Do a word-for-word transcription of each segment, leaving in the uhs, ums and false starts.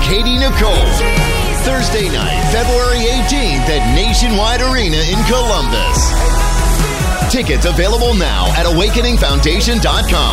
Katie Nicole. Thursday night, February eighteenth at Nationwide Arena in Columbus. Tickets available now at awakening foundation dot com.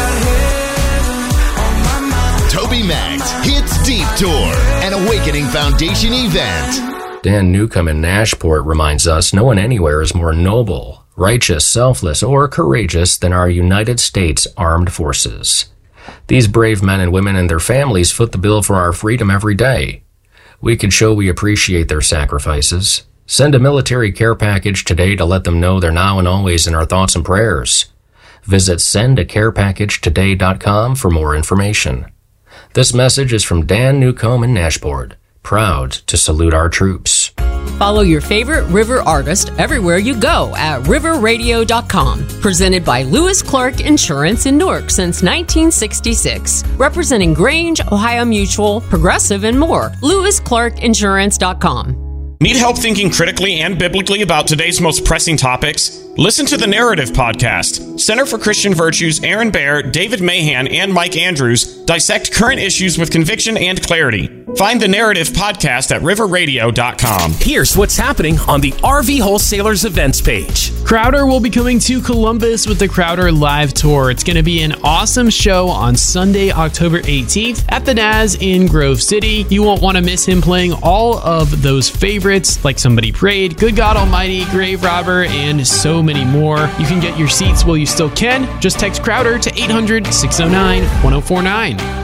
Toby Max Hits Deep Tour, an Awakening Foundation event. Dan Newcomb in Nashport reminds us no one anywhere is more noble, righteous, selfless, or courageous than our United States Armed Forces. These brave men and women and their families foot the bill for our freedom every day. We can show we appreciate their sacrifices. Send a military care package today to let them know they're now and always in our thoughts and prayers. Visit send a care package today dot com for more information. This message is from Dan Newcomb in Nashport, proud to salute our troops. Follow your favorite River artist everywhere you go at river radio dot com. Presented by Lewis Clark Insurance in Newark since nineteen sixty-six. Representing Grange, Ohio Mutual, Progressive, and more. lewis clark insurance dot com. Need help thinking critically and biblically about today's most pressing topics? Listen to the Narrative Podcast. Center for Christian Virtues, Aaron Baer, David Mahan, and Mike Andrews dissect current issues with conviction and clarity. Find the Narrative Podcast at river radio dot com. Here's what's happening on the R V Wholesalers events page. Crowder will be coming to Columbus with the Crowder Live Tour. It's going to be an awesome show on Sunday, October eighteenth at the Naz in Grove City. You won't want to miss him playing all of those favorites like Somebody Prayed, Good God Almighty, Grave Robber, and so many more. You can get your seats while you still can. Just text Crowder to eight hundred, six oh nine, one oh four nine.